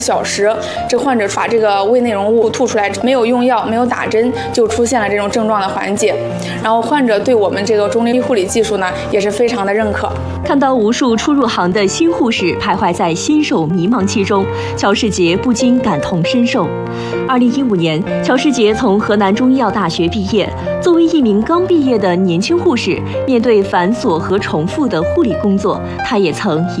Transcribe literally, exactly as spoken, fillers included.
小时，这患者把这个胃内容物吐出来，没有用药，没有打针，就出现了这种症状的缓解。然后患者对我们这个中医护理技术呢，也是非常的认可。 看到无数初入行的新护士徘徊在新手迷茫期中，乔世杰不禁感同身受。二零一五年，乔世杰从河南中医药大学毕业。作为一名刚毕业的年轻护士，面对繁琐和重复的护理工作，他也曾